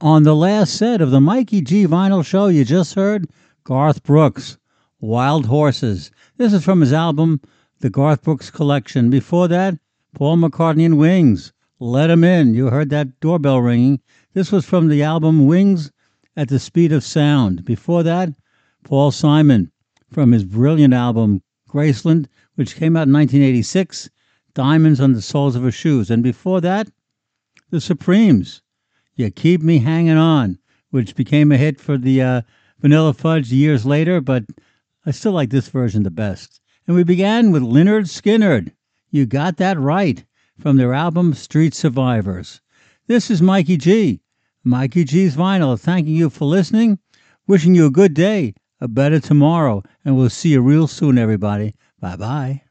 On the last set of the Mikey G Vinyl Show, you just heard Garth Brooks, Wild Horses. This is from his album, The Garth Brooks Collection. Before that, Paul McCartney and Wings, Let 'Em In. You heard that doorbell ringing. This was from the album Wings at the Speed of Sound. Before that, Paul Simon from his brilliant album Graceland, which came out in 1986, Diamonds on the Soles of Her Shoes. And before that, the Supremes, You Keep Me Hanging On, which became a hit for the Vanilla Fudge years later, but I still like this version the best. And we began with Lynyrd Skynyrd, You Got That Right, from their album Street Survivors. This is Mikey G, Mikey G's Vinyl, thanking you for listening, wishing you a good day, a better tomorrow, and we'll see you real soon, everybody. Bye-bye.